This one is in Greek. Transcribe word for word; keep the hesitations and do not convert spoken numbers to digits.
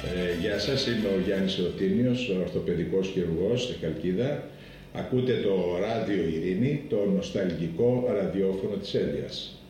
Ε, γεια σας, είμαι ο Γιάννης Ερωτήνιος, ορθοπαιδικός χειρουργός στη Χαλκίδα. Ακούτε το Ράδιο Ειρήνη, το νοσταλγικό ραδιόφωνο της Έλιας.